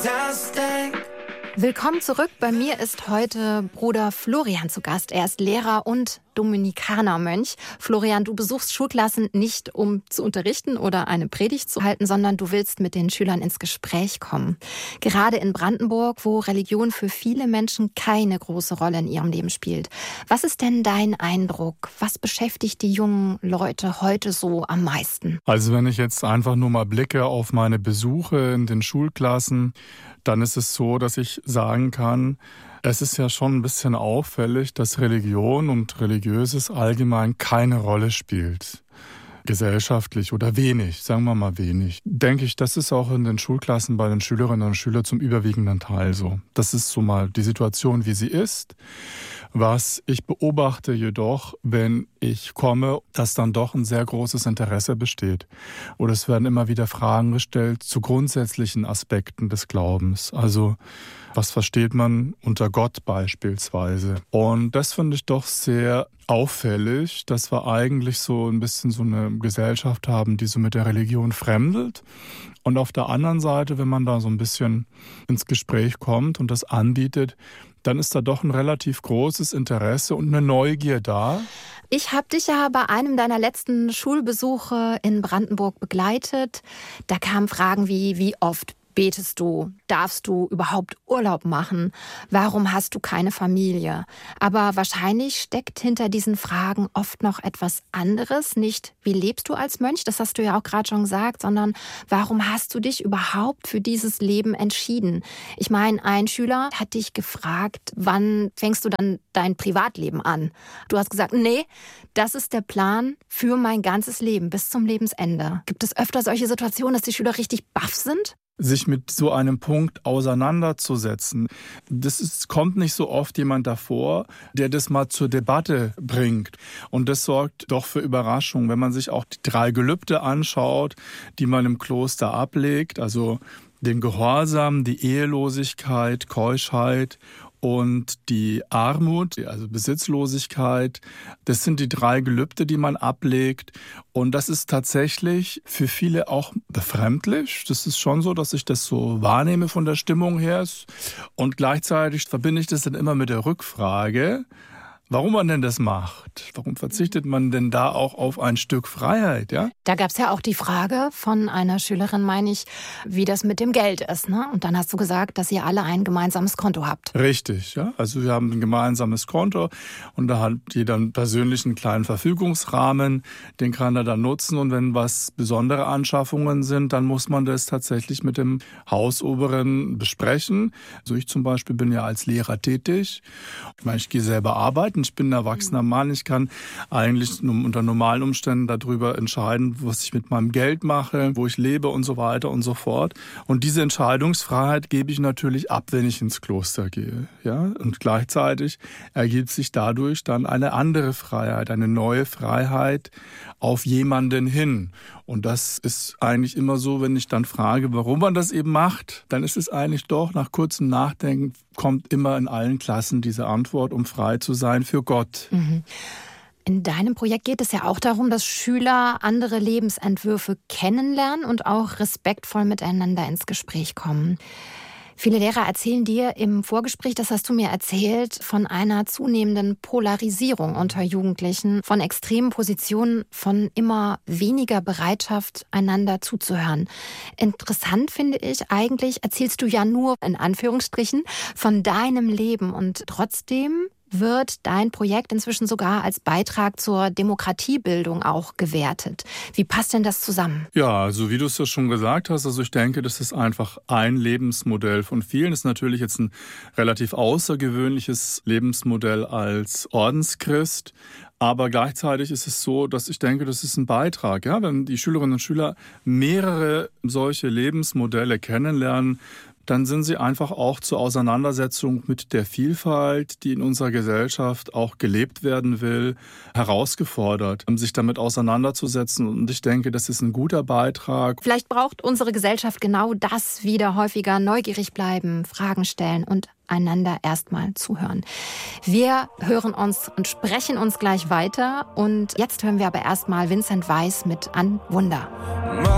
das denk. Willkommen zurück. Bei mir ist heute Bruder Florian zu Gast. Er ist Lehrer und Dominikanermönch. Florian, du besuchst Schulklassen nicht, um zu unterrichten oder eine Predigt zu halten, sondern du willst mit den Schülern ins Gespräch kommen. Gerade in Brandenburg, wo Religion für viele Menschen keine große Rolle in ihrem Leben spielt. Was ist denn dein Eindruck? Was beschäftigt die jungen Leute heute so am meisten? Also wenn ich jetzt einfach nur mal blicke auf meine Besuche in den Schulklassen, dann ist es so, dass ich sagen kann, es ist ja schon ein bisschen auffällig, dass Religion und Religiöses allgemein keine Rolle spielt. Gesellschaftlich oder wenig, sagen wir mal wenig. Denke ich, das ist auch in den Schulklassen bei den Schülerinnen und Schülern zum überwiegenden Teil so. Das ist so mal die Situation, wie sie ist. Was ich beobachte jedoch, wenn ich komme, dass dann doch ein sehr großes Interesse besteht. Oder es werden immer wieder Fragen gestellt zu grundsätzlichen Aspekten des Glaubens. Also was versteht man unter Gott beispielsweise? Und das finde ich doch sehr auffällig, dass wir eigentlich so ein bisschen so eine Gesellschaft haben, die so mit der Religion fremdelt. Und auf der anderen Seite, wenn man da so ein bisschen ins Gespräch kommt und das anbietet, dann ist da doch ein relativ großes Interesse und eine Neugier da. Ich habe dich ja bei einem deiner letzten Schulbesuche in Brandenburg begleitet. Da kamen Fragen wie oft betest du? Darfst du überhaupt Urlaub machen? Warum hast du keine Familie? Aber wahrscheinlich steckt hinter diesen Fragen oft noch etwas anderes. Nicht, wie lebst du als Mönch? Das hast du ja auch gerade schon gesagt, sondern warum hast du dich überhaupt für dieses Leben entschieden? Ich meine, ein Schüler hat dich gefragt, wann fängst du dann dein Privatleben an? Du hast gesagt, nee, das ist der Plan für mein ganzes Leben bis zum Lebensende. Gibt es öfter solche Situationen, dass die Schüler richtig baff sind? Sich mit so einem Punkt auseinanderzusetzen. Kommt nicht so oft jemand davor, der das mal zur Debatte bringt. Und das sorgt doch für Überraschung, wenn man sich auch die 3 Gelübde anschaut, die man im Kloster ablegt, also den Gehorsam, die Ehelosigkeit, Keuschheit und die Armut, also Besitzlosigkeit. Das sind die 3 Gelübde, die man ablegt. Und das ist tatsächlich für viele auch befremdlich. Das ist schon so, dass ich das so wahrnehme von der Stimmung her. Und gleichzeitig verbinde ich das dann immer mit der Rückfrage, warum man denn das macht. Warum verzichtet man denn da auch auf ein Stück Freiheit? Ja? Da gab es ja auch die Frage von einer Schülerin, meine ich, wie das mit dem Geld ist. Ne? Und dann hast du gesagt, dass ihr alle ein gemeinsames Konto habt. Richtig, ja. Also wir haben ein gemeinsames Konto und da hat jeder einen persönlichen kleinen Verfügungsrahmen, den kann er dann nutzen. Und wenn was besondere Anschaffungen sind, dann muss man das tatsächlich mit dem Hausoberen besprechen. Also ich zum Beispiel bin ja als Lehrer tätig. Ich meine, ich gehe selber arbeiten. Ich bin ein erwachsener Mann. Ich kann eigentlich unter normalen Umständen darüber entscheiden, was ich mit meinem Geld mache, wo ich lebe und so weiter und so fort. Und diese Entscheidungsfreiheit gebe ich natürlich ab, wenn ich ins Kloster gehe. Ja? Und gleichzeitig ergibt sich dadurch dann eine andere Freiheit, eine neue Freiheit auf jemanden hin. Und das ist eigentlich immer so, wenn ich dann frage, warum man das eben macht, dann ist es eigentlich doch, nach kurzem Nachdenken, kommt immer in allen Klassen diese Antwort, um frei zu sein für Gott. Mhm. In deinem Projekt geht es ja auch darum, dass Schüler andere Lebensentwürfe kennenlernen und auch respektvoll miteinander ins Gespräch kommen. Viele Lehrer erzählen dir im Vorgespräch, das hast du mir erzählt, von einer zunehmenden Polarisierung unter Jugendlichen, von extremen Positionen, von immer weniger Bereitschaft, einander zuzuhören. Interessant finde ich, eigentlich erzählst du ja nur, in Anführungsstrichen, von deinem Leben und trotzdem wird dein Projekt inzwischen sogar als Beitrag zur Demokratiebildung auch gewertet. Wie passt denn das zusammen? Ja, also wie du es ja schon gesagt hast, also ich denke, das ist einfach ein Lebensmodell von vielen. Das ist natürlich jetzt ein relativ außergewöhnliches Lebensmodell als Ordenschrist. Aber gleichzeitig ist es so, dass ich denke, das ist ein Beitrag. Ja? Wenn die Schülerinnen und Schüler mehrere solche Lebensmodelle kennenlernen, dann sind sie einfach auch zur Auseinandersetzung mit der Vielfalt, die in unserer Gesellschaft auch gelebt werden will, herausgefordert, um sich damit auseinanderzusetzen. Und ich denke, das ist ein guter Beitrag. Vielleicht braucht unsere Gesellschaft genau das, wieder häufiger neugierig bleiben, Fragen stellen und einander erstmal zuhören. Wir hören uns und sprechen uns gleich weiter. Und jetzt hören wir aber erstmal Vincent Weiss mit An Wunder.